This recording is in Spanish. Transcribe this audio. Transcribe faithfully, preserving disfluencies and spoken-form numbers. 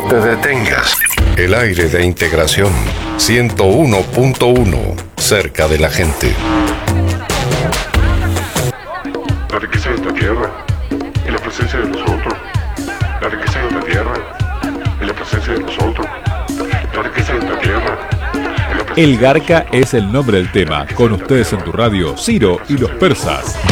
te detengas. El aire de integración. ciento uno punto uno. Cerca de la gente. La riqueza de esta tierra y la presencia de nosotros. La riqueza de esta tierra y la presencia de nosotros. La riqueza de esta tierra. El Garca es el nombre del tema. Con ustedes en tu radio, Ciro y los Persas.